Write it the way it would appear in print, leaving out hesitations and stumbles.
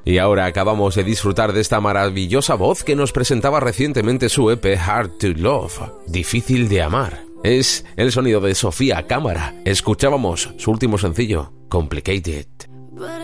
Y ahora acabamos de disfrutar de esta maravillosa voz que nos presentaba recientemente su EP Hard to Love, Difícil de Amar. Es el sonido de Sofía Cámara. Escuchábamos su último sencillo, Complicated.